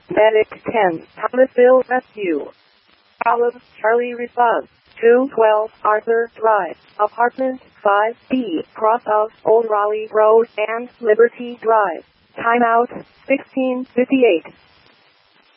Medic 10, Thomasville Rescue. Olive, Charlie response. 212 Arthur Drive, Apartment 5B, cross of Old Raleigh Road and Liberty Drive. Timeout, 16:58.